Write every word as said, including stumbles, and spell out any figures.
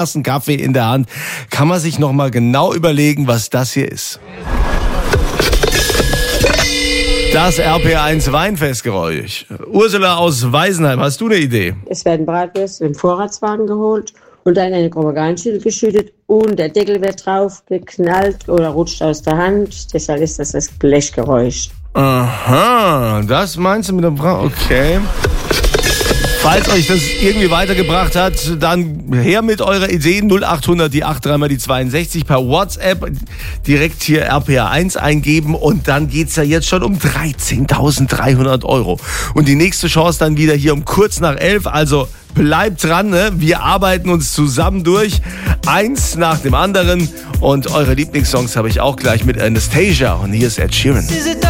Tassen Kaffee in der Hand, kann man sich noch mal genau überlegen, was das hier ist. Das R P R eins Weinfestgeräusch. Ursula aus Weisenheim, hast du eine Idee? Es werden Bratwürste im Vorratswagen geholt und dann in eine Groboganschüssel geschüttet und der Deckel wird drauf geknallt oder rutscht aus der Hand. Deshalb ist das das Blechgeräusch. Aha, das meinst du mit dem Bra... Okay. Falls euch das irgendwie weitergebracht hat, dann her mit eurer Idee. null acht hundert, die acht, dreimal die zweiundsechzig per WhatsApp. Direkt hier R P R eins eingeben und dann geht's ja jetzt schon um dreizehntausenddreihundert Euro. Und die nächste Chance dann wieder hier um kurz nach elf. Also bleibt dran, ne? Wir arbeiten uns zusammen durch. Eins nach dem anderen. Und eure Lieblingssongs habe ich auch gleich mit Anastasia. Und hier ist Ed Sheeran.